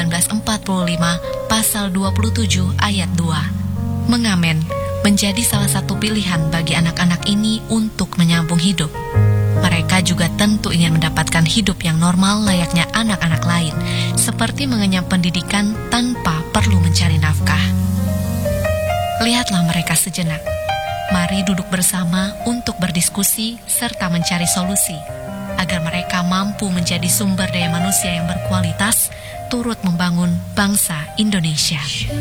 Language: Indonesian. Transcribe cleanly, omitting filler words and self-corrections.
1945 pasal 27 ayat 2. Mengamen menjadi salah satu pilihan bagi anak-anak ini untuk menyambung hidup. Mereka juga tentu ingin mendapatkan hidup yang normal layaknya anak-anak lain, seperti mengenyam pendidikan tanpa perlu mencari nafkah. Lihatlah mereka sejenak. Mari duduk bersama untuk berdiskusi serta mencari solusi, agar mereka mampu menjadi sumber daya manusia yang berkualitas, turut membangun bangsa Indonesia.